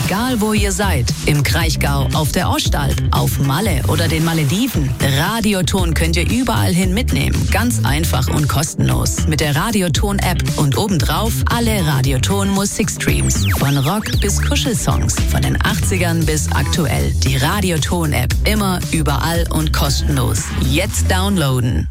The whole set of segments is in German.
Egal wo ihr seid, im Kraichgau, auf der Ostalb, auf Malle oder den Malediven, Radioton könnt ihr überall hin mitnehmen. Ganz einfach und kostenlos. Mit der Radioton-App und obendrauf alle Radioton-Musikstreams. Von Rock bis Kuschelsongs, von den 80ern bis aktuell. Die Radioton-App, immer, überall und kostenlos. Jetzt downloaden.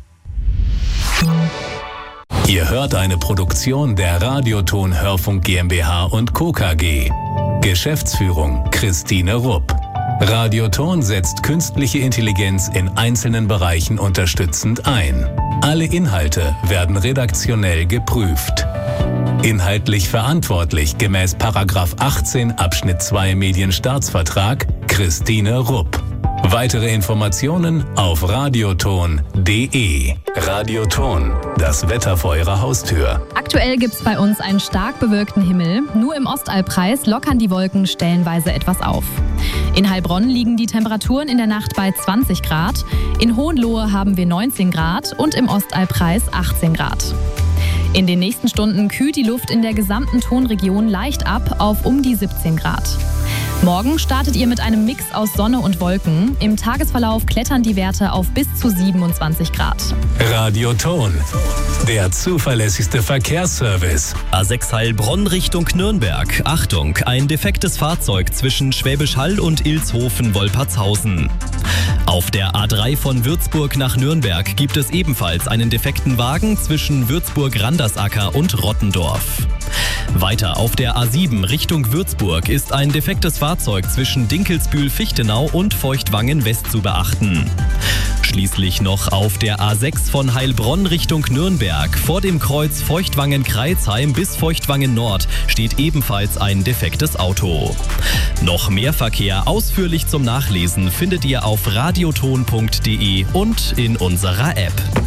Ihr hört eine Produktion der Radioton Hörfunk GmbH und Co. KG. Geschäftsführung Christine Rupp. Radioton setzt künstliche Intelligenz in einzelnen Bereichen unterstützend ein. Alle Inhalte werden redaktionell geprüft. Inhaltlich verantwortlich gemäß § 18 Abschnitt 2 Medienstaatsvertrag Christine Rupp. Weitere Informationen auf radioton.de. Radioton, das Wetter vor Ihrer Haustür. Aktuell gibt's bei uns einen stark bewölkten Himmel. Nur im Ostalbkreis lockern die Wolken stellenweise etwas auf. In Heilbronn liegen die Temperaturen in der Nacht bei 20 Grad. In Hohenlohe haben wir 19 Grad und im Ostalbkreis 18 Grad. In den nächsten Stunden kühlt die Luft in der gesamten Tonregion leicht ab auf um die 17 Grad. Morgen startet ihr mit einem Mix aus Sonne und Wolken. Im Tagesverlauf klettern die Werte auf bis zu 27 Grad. Radioton, der zuverlässigste Verkehrsservice. A6 Heilbronn Richtung Nürnberg. Achtung, ein defektes Fahrzeug zwischen Schwäbisch Hall und Ilshofen-Wolpertshausen. Auf der A3 von Würzburg nach Nürnberg gibt es ebenfalls einen defekten Wagen zwischen Würzburg-Randersacker und Rottendorf. Weiter auf der A7 Richtung Würzburg ist ein defektes Fahrzeug zwischen Dinkelsbühl-Fichtenau und Feuchtwangen-West zu beachten. Schließlich noch auf der A6 von Heilbronn Richtung Nürnberg. Vor dem Kreuz Feuchtwangen-Kreilsheim bis Feuchtwangen-Nord steht ebenfalls ein defektes Auto. Noch mehr Verkehr ausführlich zum Nachlesen findet ihr auf radioton.de und in unserer App.